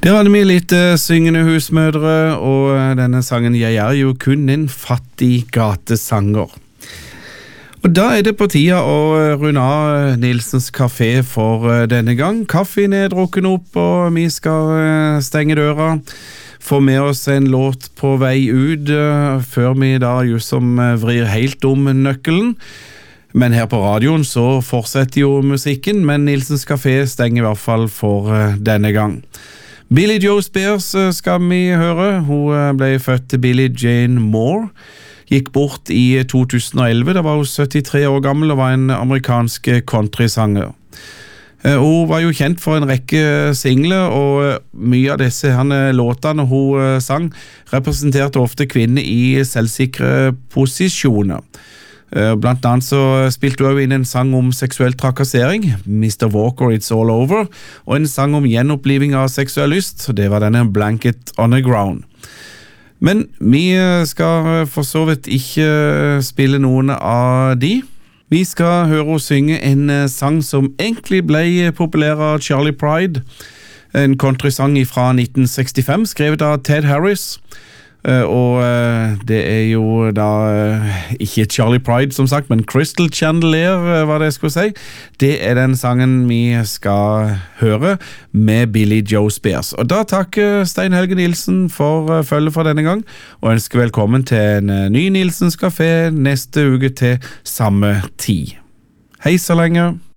Der hadde vi litt syngende husmødre, og denne sangen «Jeg er jo kun en fattig gatesanger». Og da det på tida å runde av Nilsens Café for denne gang. Kaffen drukken opp, og vi skal stenge døra. Få med oss en låt på vei ut, før vi da just som vrir helt om nøkkelen. Men her på radioen så fortsetter jo musikken, men Nilsens Café stenger i hvert fall for denne gang. Billie Joe Spears skal vi høre. Hun ble født til Billie Jane Moore. Gikk bort i 2011, da var hun 73 år gammel og var en amerikansk countrysanger. Hun var jo kjent for en rekke singler, og mye av disse låtene hun sang representerte ofte kvinner i selvsikre posisjoner. Blant annet så spilte hun også inn en sang om seksuell trakassering, Mr. Walker, It's All Over, og en sang om gjenoppliving av seksuell lyst, og det var denne Blanket on the Ground. Men vi skal for så vidt ikke spille noen av de. Vi skal høre og synge en sang som egentlig ble populær av Charlie Pride, en countrysang fra 1965, skrevet av Ted Harris. Og det jo da ikke Charlie Pride som sagt, men Crystal Chandelier var det jeg skulle si. Det den sangen vi skal høre med Billie Joe Spears. Og da takker Stein Helge Nilsen for følget for denne gang, og ønsker velkommen til en ny Nilsens Café neste uke til samme tid. Hei så lenge!